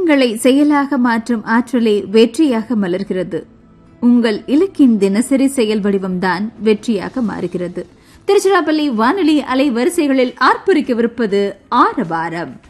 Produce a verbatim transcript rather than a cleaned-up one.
எண்ணங்களை செயலாக மாற்றும் ஆற்றலே வெற்றியாக மலர்கிறது. உங்கள் இலக்கின் தினசரி செயல் வடிவம்தான் வெற்றியாக மாறுகிறது. திருச்சிராப்பள்ளி வானொலி அலைவரிசைகளில் ஆர்ப்பரிக்கவிருப்பது ஆரவாரம்.